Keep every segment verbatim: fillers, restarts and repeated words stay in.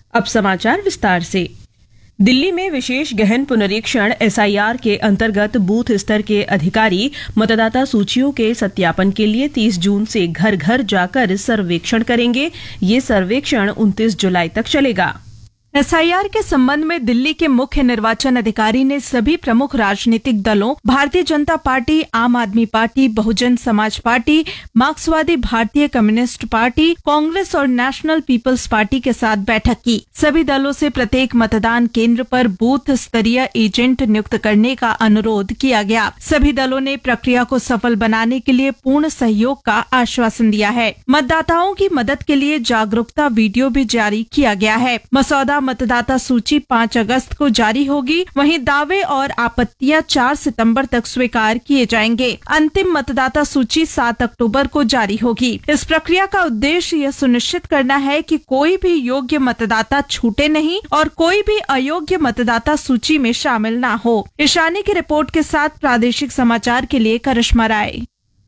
अब समाचार विस्तार से। दिल्ली में विशेष गहन पुनरीक्षण एसआईआर के अंतर्गत बूथ स्तर के अधिकारी मतदाता सूचियों के सत्यापन के लिए तीस जून से घर घर जाकर सर्वेक्षण करेंगे। ये सर्वेक्षण उनतीस जुलाई तक चलेगा। एसआईआर के संबंध में दिल्ली के मुख्य निर्वाचन अधिकारी ने सभी प्रमुख राजनीतिक दलों भारतीय जनता पार्टी, आम आदमी पार्टी, बहुजन समाज पार्टी, मार्क्सवादी भारतीय कम्युनिस्ट पार्टी, कांग्रेस और नेशनल पीपल्स पार्टी के साथ बैठक की। सभी दलों से प्रत्येक मतदान केंद्र पर बूथ स्तरीय एजेंट नियुक्त करने का अनुरोध किया गया। सभी दलों ने प्रक्रिया को सफल बनाने के लिए पूर्ण सहयोग का आश्वासन दिया है। मतदाताओं की मदद के लिए जागरूकता वीडियो भी जारी किया गया है। मसौदा मतदाता सूची पाँच अगस्त को जारी होगी। वहीं दावे और आपत्तियां चार सितंबर तक स्वीकार किए जाएंगे। अंतिम मतदाता सूची सात अक्टूबर को जारी होगी। इस प्रक्रिया का उद्देश्य यह सुनिश्चित करना है कि कोई भी योग्य मतदाता छूटे नहीं और कोई भी अयोग्य मतदाता सूची में शामिल न हो। ईशानी की रिपोर्ट के साथ प्रादेशिक समाचार के लिए करिश्मा राय।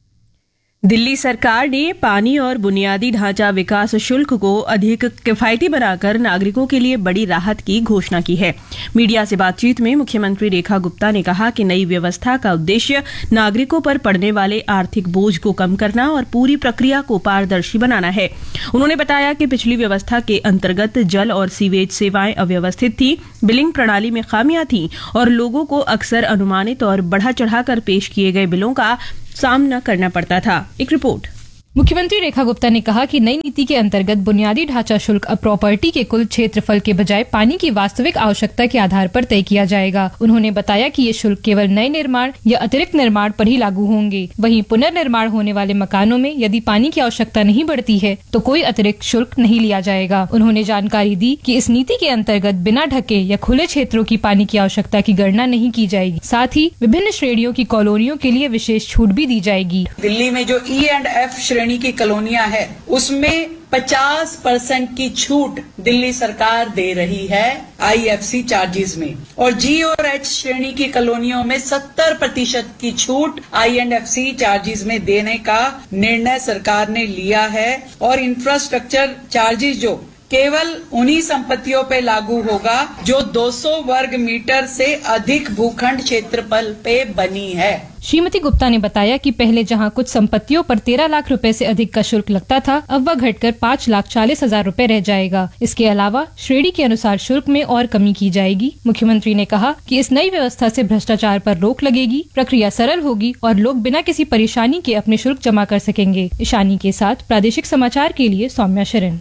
दिल्ली सरकार ने पानी और बुनियादी ढांचा विकास शुल्क को अधिक किफायती बनाकर नागरिकों के लिए बड़ी राहत की घोषणा की है। मीडिया से बातचीत में मुख्यमंत्री रेखा गुप्ता ने कहा कि नई व्यवस्था का उद्देश्य नागरिकों पर पड़ने वाले आर्थिक बोझ को कम करना और पूरी प्रक्रिया को पारदर्शी बनाना है। उन्होंने बताया कि पिछली व्यवस्था के अंतर्गत जल और सीवेज सेवाएं अव्यवस्थित थी, बिलिंग प्रणाली में खामियां थीं और लोगों को अक्सर अनुमानित और बढ़ा चढ़ाकर पेश किए गए बिलों का सामना करना पड़ता था। एक रिपोर्ट। मुख्यमंत्री रेखा गुप्ता ने कहा कि नई नीति के अंतर्गत बुनियादी ढांचा शुल्क अब प्रॉपर्टी के कुल क्षेत्रफल के बजाय पानी की वास्तविक आवश्यकता के आधार पर तय किया जाएगा। उन्होंने बताया कि ये शुल्क केवल नए निर्माण या अतिरिक्त निर्माण पर ही लागू होंगे। वहीं पुनर्निर्माण होने वाले मकानों में यदि पानी की आवश्यकता नहीं बढ़ती है तो कोई अतिरिक्त शुल्क नहीं लिया जाएगा। उन्होंने जानकारी दी कि इस नीति के अंतर्गत बिना ढके या खुले क्षेत्रों की पानी की आवश्यकता की गणना नहीं की जाएगी। साथ ही विभिन्न श्रेणियों की कॉलोनियों के लिए विशेष छूट भी दी जाएगी। दिल्ली में जो ई एंड एफ श्रेणी की कॉलोनियां है उसमें पचास परसेंट की छूट दिल्ली सरकार दे रही है आईएफसी चार्जेस में, और जी और एच श्रेणी की कॉलोनियों में सत्तर प्रतिशत की छूट आईएनएफसी चार्जेस में देने का निर्णय सरकार ने लिया है। और इंफ्रास्ट्रक्चर चार्जेस जो केवल उन्हीं संपत्तियों पे लागू होगा जो दो सौ वर्ग मीटर से अधिक भूखंड क्षेत्रफल पे बनी है। श्रीमती गुप्ता ने बताया कि पहले जहां कुछ संपत्तियों पर तेरह लाख रुपए से अधिक का शुल्क लगता था, अब वह घटकर पाँच लाख चालीस हजार रूपए रह जाएगा। इसके अलावा श्रेणी के अनुसार शुल्क में और कमी की जाएगी। मुख्यमंत्री ने कहा कि इस नई व्यवस्था से भ्रष्टाचार पर रोक लगेगी, प्रक्रिया सरल होगी और लोग बिना किसी परेशानी के अपने शुल्क जमा कर सकेंगे। ईशानी के साथ प्रादेशिक समाचार के लिए सौम्या शरण।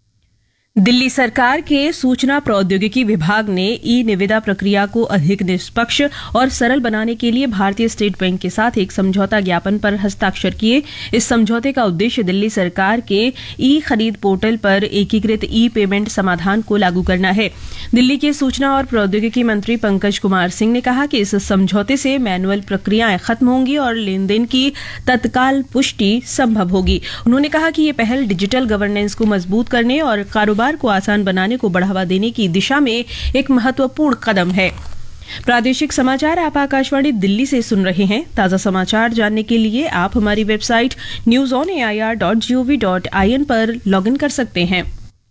दिल्ली सरकार के सूचना प्रौद्योगिकी विभाग ने ई निविदा प्रक्रिया को अधिक निष्पक्ष और सरल बनाने के लिए भारतीय स्टेट बैंक के साथ एक समझौता ज्ञापन पर हस्ताक्षर किए। इस समझौते का उद्देश्य दिल्ली सरकार के ई खरीद पोर्टल पर एकीकृत ई पेमेंट समाधान को लागू करना है। दिल्ली के सूचना और प्रौद्योगिकी मंत्री पंकज कुमार सिंह ने कहा कि इस समझौते से मैनुअल प्रक्रियाएं खत्म होंगी और लेन देन की तत्काल पुष्टि संभव होगी। उन्होंने कहा कि ये पहल डिजिटल गवर्नेंस को मजबूत करने और कारोबार को आसान बनाने को बढ़ावा देने की दिशा में एक महत्वपूर्ण कदम है। प्रादेशिक समाचार आप आकाशवाणी दिल्ली से सुन रहे हैं। ताजा समाचार जानने के लिए आप हमारी website news on A I R dot G O V dot I N पर लॉग इन कर सकते हैं।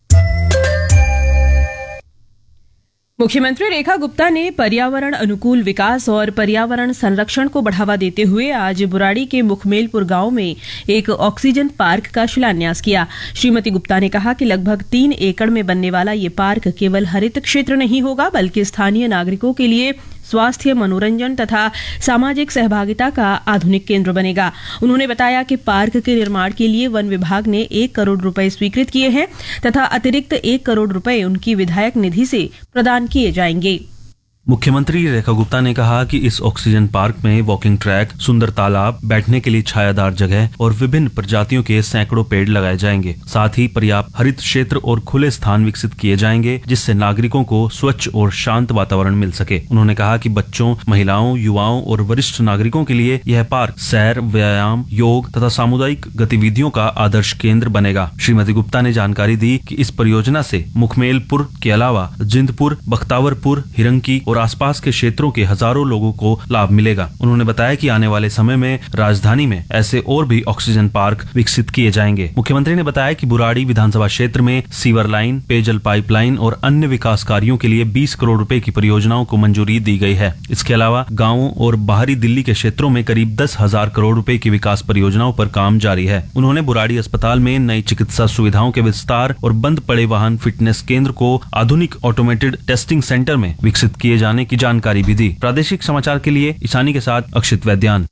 मुख्यमंत्री रेखा गुप्ता ने पर्यावरण अनुकूल विकास और पर्यावरण संरक्षण को बढ़ावा देते हुए आज बुराड़ी के मुखमेलपुर गांव में एक ऑक्सीजन पार्क का शिलान्यास किया। श्रीमती गुप्ता ने कहा कि लगभग तीन एकड़ में बनने वाला ये पार्क केवल हरित क्षेत्र नहीं होगा बल्कि स्थानीय नागरिकों के लिए स्वास्थ्य, मनोरंजन तथा सामाजिक सहभागिता का आधुनिक केंद्र बनेगा। उन्होंने बताया कि पार्क के निर्माण के लिए वन विभाग ने एक करोड़ रुपए स्वीकृत किए हैं तथा अतिरिक्त एक करोड़ रुपए उनकी विधायक निधि से प्रदान किए जाएंगे। मुख्यमंत्री रेखा गुप्ता ने कहा कि इस ऑक्सीजन पार्क में वॉकिंग ट्रैक, सुंदर तालाब, बैठने के लिए छायादार जगह और विभिन्न प्रजातियों के सैकड़ों पेड़ लगाए जाएंगे। साथ ही पर्याप्त हरित क्षेत्र और खुले स्थान विकसित किए जाएंगे जिससे नागरिकों को स्वच्छ और शांत वातावरण मिल सके। उन्होंने कहा कि बच्चों, महिलाओं, युवाओं और वरिष्ठ नागरिकों के लिए यह पार्क सैर, व्यायाम, योग तथा सामुदायिक गतिविधियों का आदर्श केंद्र बनेगा। श्रीमती गुप्ता ने जानकारी दी कि इस परियोजना से मुखमेलपुर के अलावा जिंदपुर, बख्तावरपुर, हिरंकी और आसपास के क्षेत्रों के हजारों लोगों को लाभ मिलेगा। उन्होंने बताया कि आने वाले समय में राजधानी में ऐसे और भी ऑक्सीजन पार्क विकसित किए जाएंगे। मुख्यमंत्री ने बताया कि बुराड़ी विधानसभा क्षेत्र में सीवर लाइन, पेयजल पाइपलाइन और अन्य विकास कार्यों के लिए बीस करोड़ रुपए की परियोजनाओं को मंजूरी दी गई है। इसके अलावा गाँवों और बाहरी दिल्ली के क्षेत्रों में करीब दस हजार करोड़ रुपए की विकास परियोजनाओं पर काम जारी है। उन्होंने बुराड़ी अस्पताल में नई चिकित्सा सुविधाओं के विस्तार और बंद पड़े वाहन फिटनेस केंद्र को आधुनिक ऑटोमेटेड टेस्टिंग सेंटर में विकसित किए जाने की जानकारी भी दी। प्रादेशिक समाचार के लिए ईशानी के साथ अक्षित वैद्यान।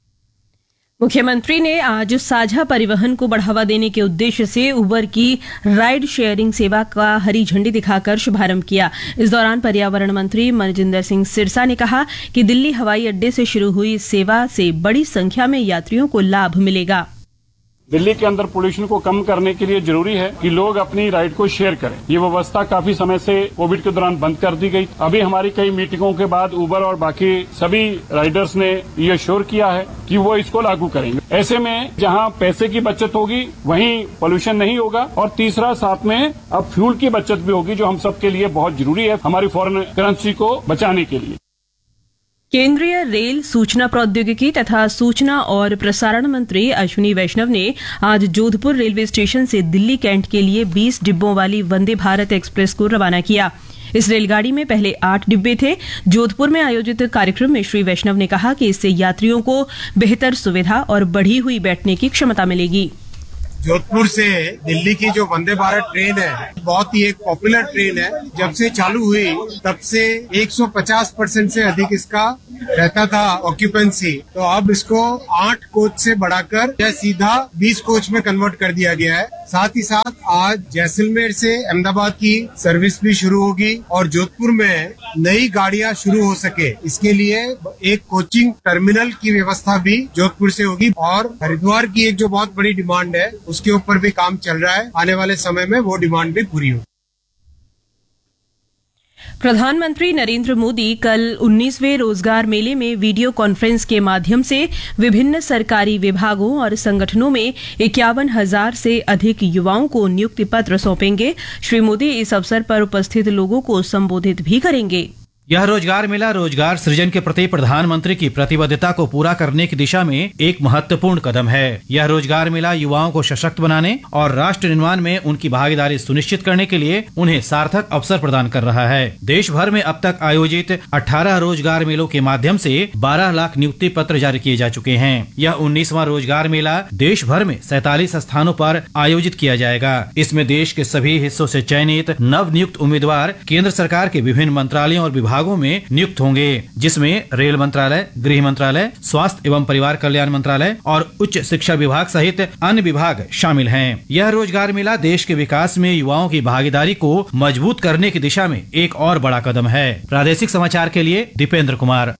मुख्यमंत्री ने आज साझा परिवहन को बढ़ावा देने के उद्देश्य से उबर की राइड शेयरिंग सेवा का हरी झंडी दिखाकर शुभारंभ किया। इस दौरान पर्यावरण मंत्री मनजिंदर सिंह सिरसा ने कहा कि दिल्ली हवाई अड्डे से शुरू हुई इस सेवा से बड़ी संख्या में यात्रियों को लाभ मिलेगा। दिल्ली के अंदर पोल्यूशन को कम करने के लिए जरूरी है कि लोग अपनी राइड को शेयर करें। ये व्यवस्था काफी समय से कोविड के दौरान बंद कर दी गई। अभी हमारी कई मीटिंगों के बाद उबर और बाकी सभी राइडर्स ने ये श्योर किया है कि वो इसको लागू करेंगे। ऐसे में जहां पैसे की बचत होगी वहीं पोल्यूशन नहीं होगा, और तीसरा साथ में अब फ्यूल की बचत भी होगी, जो हम सबके लिए बहुत जरूरी है हमारी फॉरेन करेंसी को बचाने के लिए। केंद्रीय रेल, सूचना प्रौद्योगिकी तथा सूचना और प्रसारण मंत्री अश्विनी वैष्णव ने आज जोधपुर रेलवे स्टेशन से दिल्ली कैंट के लिए बीस डिब्बों वाली वंदे भारत एक्सप्रेस को रवाना किया। इस रेलगाड़ी में पहले आठ डिब्बे थे। जोधपुर में आयोजित कार्यक्रम में श्री वैष्णव ने कहा कि इससे यात्रियों को बेहतर सुविधा और बढ़ी हुई बैठने की क्षमता मिलेगी। जोधपुर से दिल्ली की जो वंदे भारत ट्रेन है बहुत ही एक पॉपुलर ट्रेन है। जब से चालू हुई तब से एक सौ पचास परसेंट से अधिक इसका रहता था ऑक्यूपेंसी, तो अब इसको आठ कोच से बढ़ाकर यह सीधा बीस कोच में कन्वर्ट कर दिया गया है। साथ ही साथ आज जैसलमेर से अहमदाबाद की सर्विस भी शुरू होगी और जोधपुर में नई गाड़ियां शुरू हो सके इसके लिए एक कोचिंग टर्मिनल की व्यवस्था भी जोधपुर से होगी। और हरिद्वार की एक जो बहुत बड़ी डिमांड है उसके ऊपर भी काम चल रहा है। आने वाले समय में वो डिमांड भी पूरी होगी। प्रधानमंत्री नरेंद्र मोदी कल उन्नीसवें रोजगार मेले में वीडियो कॉन्फ्रेंस के माध्यम से विभिन्न सरकारी विभागों और संगठनों में इक्यावन हजार से अधिक युवाओं को नियुक्ति पत्र सौंपेंगे। श्री मोदी इस अवसर पर उपस्थित लोगों को संबोधित भी करेंगे। यह रोजगार मेला रोजगार सृजन के प्रति प्रधानमंत्री की प्रतिबद्धता को पूरा करने की दिशा में एक महत्वपूर्ण कदम है। यह रोजगार मेला युवाओं को सशक्त बनाने और राष्ट्र निर्माण में उनकी भागीदारी सुनिश्चित करने के लिए उन्हें सार्थक अवसर प्रदान कर रहा है। देश भर में अब तक आयोजित अठारह रोजगार मेलों के माध्यम से बारह लाख नियुक्ति पत्र जारी किए जा चुके हैं। यह उन्नीसवां रोजगार मेला देश भर में सैतालीस स्थानों पर आयोजित किया जाएगा। इसमें देश के सभी हिस्सों से चयनित नव नियुक्त उम्मीदवार केंद्र सरकार के विभिन्न मंत्रालयों और विभागों में नियुक्त होंगे, जिसमें रेल मंत्रालय, गृह मंत्रालय, स्वास्थ्य एवं परिवार कल्याण मंत्रालय और उच्च शिक्षा विभाग सहित अन्य विभाग शामिल हैं। यह रोजगार मेला देश के विकास में युवाओं की भागीदारी को मजबूत करने की दिशा में एक और बड़ा कदम है। प्रादेशिक समाचार के लिए दीपेंद्र कुमार।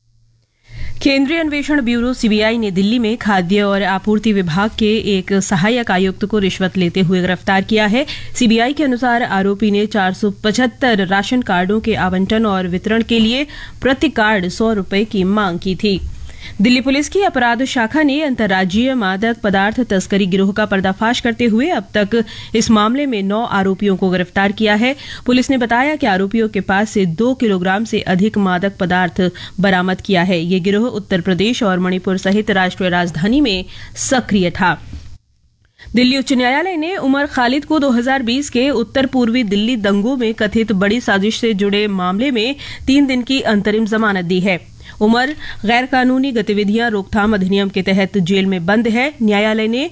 केंद्रीय अन्वेषण ब्यूरो सीबीआई ने दिल्ली में खाद्य और आपूर्ति विभाग के एक सहायक आयुक्त को रिश्वत लेते हुए गिरफ्तार किया है। सीबीआई के अनुसार आरोपी ने चार सौ पचहत्तर राशन कार्डों के आवंटन और वितरण के लिए प्रति कार्ड सौ रुपए की मांग की थी। दिल्ली पुलिस की अपराध शाखा ने अंतर्राज्यीय मादक पदार्थ तस्करी गिरोह का पर्दाफाश करते हुए अब तक इस मामले में नौ आरोपियों को गिरफ्तार किया है। पुलिस ने बताया कि आरोपियों के पास से दो किलोग्राम से अधिक मादक पदार्थ बरामद किया है। ये गिरोह उत्तर प्रदेश और मणिपुर सहित राष्ट्रीय राजधानी में सक्रिय था। दिल्ली उच्च न्यायालय ने उमर खालिद को दो हज़ार बीस के उत्तर पूर्वी दिल्ली दंगों में कथित बड़ी साजिश से जुड़े मामले में तीन दिन की अंतरिम जमानत दी है। उमर गैर कानूनी गतिविधियां रोकथाम अधिनियम के तहत जेल में बंद है। न्यायालय ने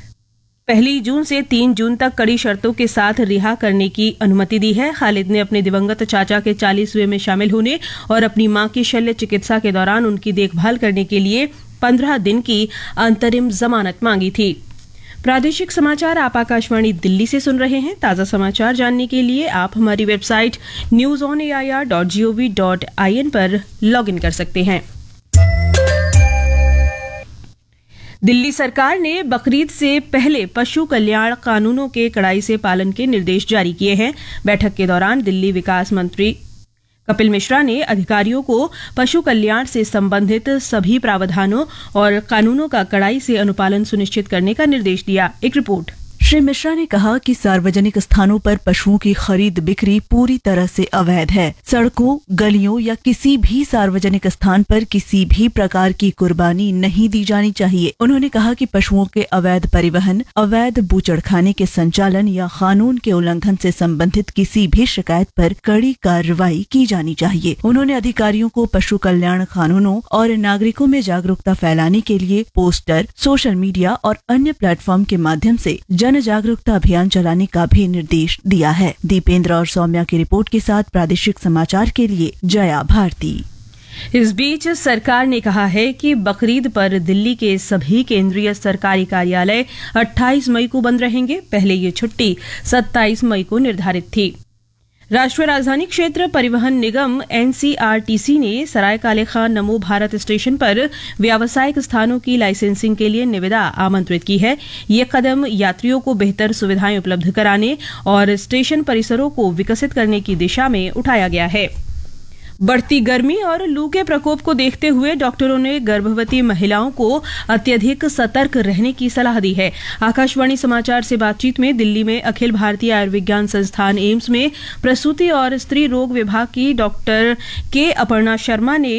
पहली जून से तीन जून तक कड़ी शर्तों के साथ रिहा करने की अनुमति दी है। खालिद ने अपने दिवंगत चाचा के चालीसवें में शामिल होने और अपनी मां की शल्य चिकित्सा के दौरान उनकी देखभाल करने के लिए पंद्रह दिन की अंतरिम जमानत मांगी थी। प्रादेशिक समाचार आप आकाशवाणी दिल्ली से सुन रहे हैं। ताजा समाचार जानने के लिए आप हमारी website news on A I R dot G O V dot I N पर लॉग इन कर सकते हैं। दिल्ली सरकार ने बकरीद से पहले पशु कल्याण कानूनों के कड़ाई से पालन के निर्देश जारी किए हैं। बैठक के दौरान दिल्ली विकास मंत्री कपिल मिश्रा ने अधिकारियों को पशु कल्याण से संबंधित सभी प्रावधानों और कानूनों का कड़ाई से अनुपालन सुनिश्चित करने का निर्देश दिया। एक रिपोर्ट श्री मिश्रा ने कहा कि सार्वजनिक स्थानों पर पशुओं की खरीद बिक्री पूरी तरह से अवैध है। सड़कों, गलियों या किसी भी सार्वजनिक स्थान पर किसी भी प्रकार की कुर्बानी नहीं दी जानी चाहिए। उन्होंने कहा कि पशुओं के अवैध परिवहन, अवैध बूचड़खाने के संचालन या कानून के उल्लंघन से संबंधित किसी भी शिकायत पर कड़ी कार्रवाई की जानी चाहिए। उन्होंने अधिकारियों को पशु कल्याण कानूनों और नागरिकों में जागरूकता फैलाने के लिए पोस्टर, सोशल मीडिया और अन्य प्लेटफॉर्म के माध्यम से जन जागरूकता अभियान चलाने का भी निर्देश दिया है। दीपेंद्र और सौम्या की रिपोर्ट के साथ प्रादेशिक समाचार के लिए जया भारती। इस बीच सरकार ने कहा है कि बकरीद पर दिल्ली के सभी केंद्रीय सरकारी कार्यालय अट्ठाईस मई को बंद रहेंगे। पहले ये छुट्टी सत्ताईस मई को निर्धारित थी। राष्ट्रीय राजधानी क्षेत्र परिवहन निगम एनसीआरटीसी ने सराय काले खान नमो भारत स्टेशन पर व्यावसायिक स्थानों की लाइसेंसिंग के लिए निविदा आमंत्रित की है। ये कदम यात्रियों को बेहतर सुविधाएं उपलब्ध कराने और स्टेशन परिसरों को विकसित करने की दिशा में उठाया गया है। बढ़ती गर्मी और लू के प्रकोप को देखते हुए डॉक्टरों ने गर्भवती महिलाओं को अत्यधिक सतर्क रहने की सलाह दी है। आकाशवाणी समाचार से बातचीत में दिल्ली में अखिल भारतीय आयुर्विज्ञान संस्थान एम्स में प्रसूति और स्त्री रोग विभाग की डॉक्टर के अपर्णा शर्मा ने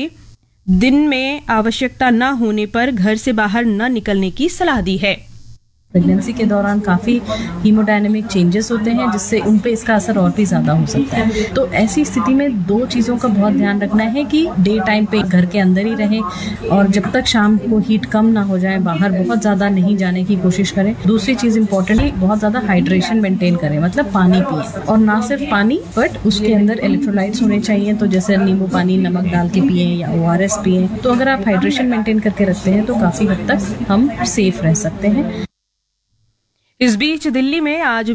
दिन में आवश्यकता न होने पर घर से बाहर न निकलने की सलाह दी है। प्रेगनेंसी के दौरान काफ़ी हीमोडायनेमिक चेंजेस होते हैं जिससे उन पे इसका असर और भी ज़्यादा हो सकता है। तो ऐसी स्थिति में दो चीज़ों का बहुत ध्यान रखना है कि डे टाइम पे घर के अंदर ही रहें और जब तक शाम को हीट कम ना हो जाए बाहर बहुत ज़्यादा नहीं जाने की कोशिश करें। दूसरी चीज़ इंपॉर्टेंटली बहुत ज़्यादा हाइड्रेशन मेंटेन करें, मतलब पानी पिए और ना सिर्फ पानी बट उसके अंदर इलेक्ट्रोलाइट्स होने चाहिए। तो जैसे नींबू पानी नमक डाल के पिए या ओ आर एस पिए। तो अगर आप हाइड्रेशन मेंटेन करके रखते हैं तो काफ़ी हद तक हम सेफ रह सकते हैं। इस बीच दिल्ली में आज